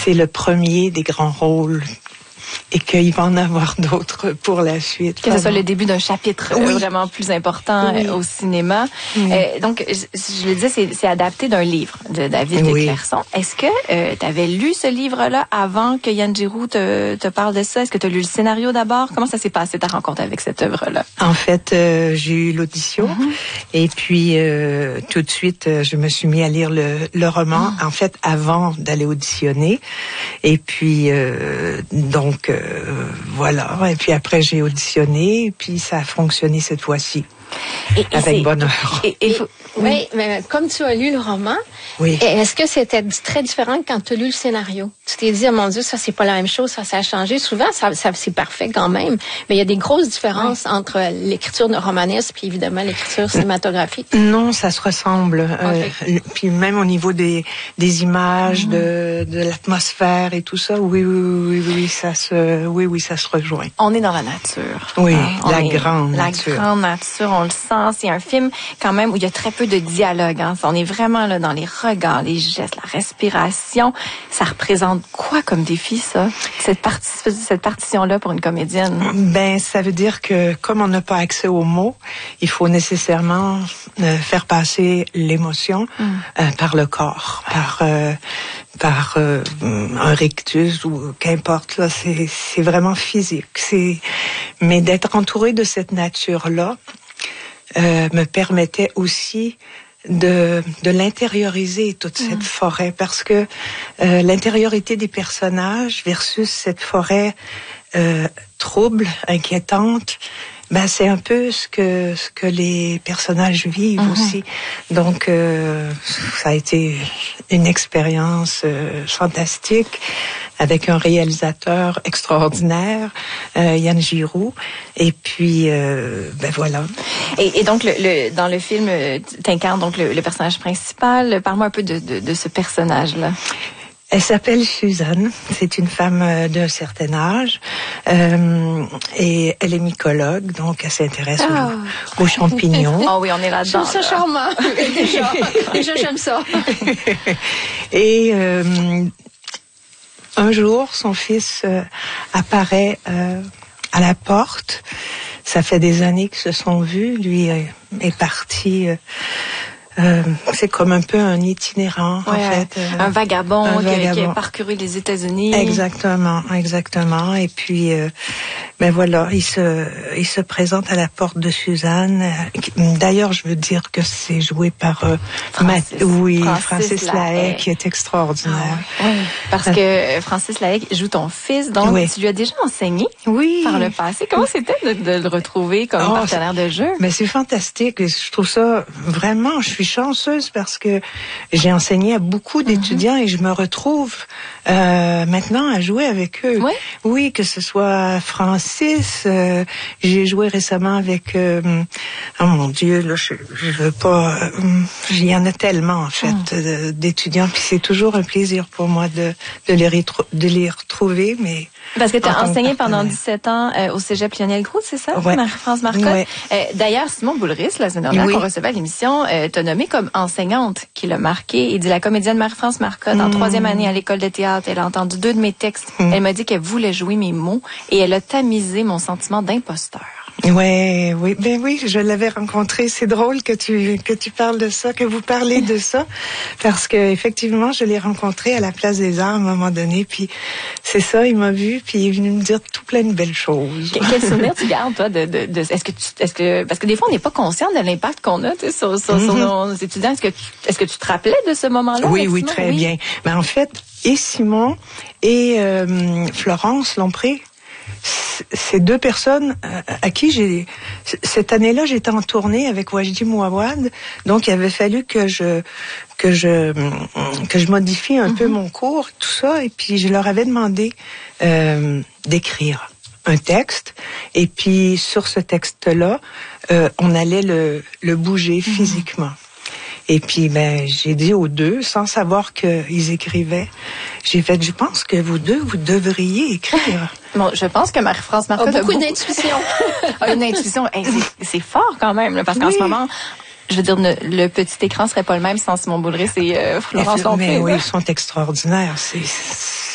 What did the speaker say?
c'est le premier des grands rôles et qu'il va en avoir d'autres pour la suite. Que ce soit le début d'un chapitre vraiment plus important au cinéma. Donc, je le disais, c'est adapté d'un livre de David Clerson. Est-ce que tu avais lu ce livre-là avant que Yann Giroux te parle de ça? Est-ce que tu as lu le scénario d'abord? Comment ça s'est passé ta rencontre avec cette œuvre-là? En fait, j'ai eu l'audition et puis tout de suite, je me suis mis à lire le roman, en fait, avant d'aller auditionner. Et puis, donc, voilà. Et puis après, j'ai auditionné et puis ça a fonctionné cette fois-ci. Avec bonheur. Oui, mais comme tu as lu le roman, est-ce que c'était très différent quand tu as lu le scénario? Tu t'es dit, oh mon Dieu, ça c'est pas la même chose, ça a changé. Souvent, ça c'est parfait quand même, mais il y a des grosses différences entre l'écriture romanesque puis évidemment l'écriture cinématographique. Non, ça se ressemble. Puis même au niveau des images, de l'atmosphère et tout ça, oui, ça se rejoint. On est dans la nature. Oui, la grande nature. La grande nature, on le sent. C'est un film quand même où il y a très peu de dialogue. Hein. On est vraiment là dans les regards, les gestes, la respiration. Ça représente quoi comme défi, ça? Cette partition-là pour une comédienne? Ben, ça veut dire que comme on n'a pas accès aux mots, il faut nécessairement faire passer l'émotion par le corps, par un rictus ou qu'importe. Là, c'est vraiment physique. Mais d'être entouré de cette nature-là me permettait aussi de l'intérioriser, toute cette forêt, parce que l'intériorité des personnages versus cette forêt trouble, inquiétante, ben c'est un peu ce que les personnages vivent aussi. Donc ça a été une expérience fantastique avec un réalisateur extraordinaire, Yann Giroux, et puis ben voilà. Et donc dans le film, t'incarnes donc le personnage principal. Parle-moi un peu de ce personnage-là. Elle s'appelle Suzanne, c'est une femme d'un certain âge et elle est mycologue, donc elle s'intéresse aux champignons. Oh oui, on est là-dedans. Je trouve ça charmant. Déjà j'aime ça. Et un jour, son fils apparaît à la porte. Ça fait des années qu'ils se sont vus. Lui est parti... c'est comme un peu un itinérant, en fait. Un vagabond qui a parcouru les États-Unis. Exactement. Et puis, ben voilà, il se présente à la porte de Suzanne. D'ailleurs, je veux dire que c'est joué par Francis Lahaye, qui est extraordinaire. Parce que Francis Lahaye joue ton fils, donc tu lui as déjà enseigné par le passé. Comment c'était de le retrouver comme partenaire de jeu? Mais c'est fantastique. Je trouve ça vraiment, je suis chanceuse parce que j'ai enseigné à beaucoup d'étudiants et je me retrouve maintenant à jouer avec eux. Oui, que ce soit Francis, j'ai joué récemment avec oh mon Dieu, là je veux pas, il y en a tellement en fait d'étudiants, puis c'est toujours un plaisir pour moi de les retrouver, mais parce que tu as enseigné pendant 17 ans au Cégep Lionel Groulx, c'est ça? Marie-France Marcotte. D'ailleurs, Simon Boulris, la semaine dernière qu'on recevait à l'émission, t'a nommé comme enseignante qui l'a marqué. Il dit la comédienne Marie-France Marcotte, en 3e année à l'école de théâtre, elle a entendu 2 de mes textes. Elle m'a dit qu'elle voulait jouer mes mots et elle a tamisé mon sentiment d'imposteur. Oui, je l'avais rencontré. C'est drôle que tu parles de ça, que vous parlez de ça, parce que effectivement, je l'ai rencontré à la Place des Arts à un moment donné. Puis c'est ça, il m'a vu, puis il est venu me dire tout plein de belles choses. Quel souvenir tu gardes toi de est-ce que parce que des fois on n'est pas conscient de l'impact qu'on a sur nos étudiants. Est-ce que tu te rappelais de ce moment-là? Oui, très bien. Mais en fait, et Simon et Florence Lompré, ces 2 personnes à qui cette année-là, j'étais en tournée avec Wajdi Mouawad, donc il avait fallu que je modifie un peu mon cours, tout ça, et puis je leur avais demandé d'écrire un texte, et puis sur ce texte-là, on allait le bouger physiquement. Et puis, ben, j'ai dit aux 2, sans savoir qu'ils écrivaient, j'ai fait, je pense que vous 2, vous devriez écrire. Bon, je pense que Marie-France Marcotte a beaucoup d'intuition. Une intuition, c'est fort quand même, là, parce qu'en ce moment, je veux dire, le petit écran serait pas le même sans Simon Boulris et Florence Lompré. Mais oui, ils sont extraordinaires.